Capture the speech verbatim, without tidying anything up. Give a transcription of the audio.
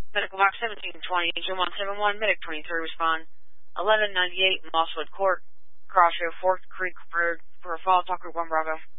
Medical box seventeen twenty, Jim one seven one, Medic twenty-three, respond. eleven ninety-eight, Mosswood Court, Crossroad, Fork Creek, for, for a fall, talk group one Bravo.